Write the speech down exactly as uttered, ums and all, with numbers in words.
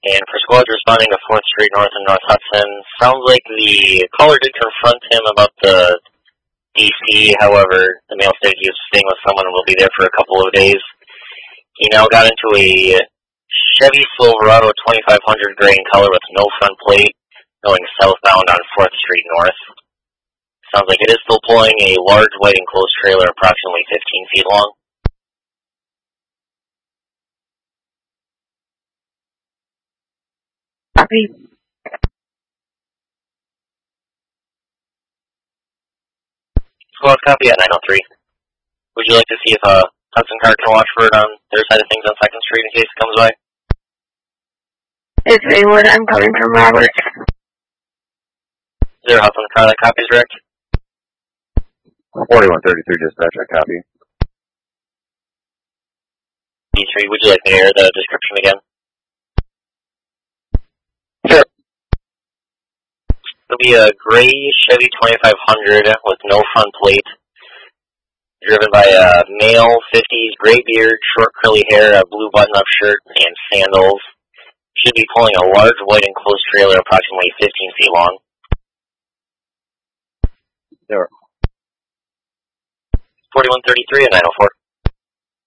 And for squads responding to fourth Street North and North Hudson, sounds like the caller did confront him about the D C, however, the male stated he was staying with someone and will be there for a couple of days. He now got into a Chevy Silverado twenty-five hundred gray in color with no front plate, going southbound on fourth Street North. Sounds like it is still pulling a large white enclosed trailer approximately fifteen feet long. Copy. Squad copy at nine oh three. Would you like to see if a Hudson car can watch for it on their side of things on second Street in case it comes by? It's Maywood. I'm coming from Roberts. Is there a Hudson car that copies, Rick? forty-one thirty-three dispatch, I copy. D three, would you like me to hear the description again? Sure. It'll be a gray Chevy twenty-five hundred with no front plate, driven by a male, fifties, gray beard, short curly hair, a blue button-up shirt, and sandals. Should be pulling a large white enclosed trailer approximately fifteen feet long. Sure. forty-one thirty-three and nine oh four.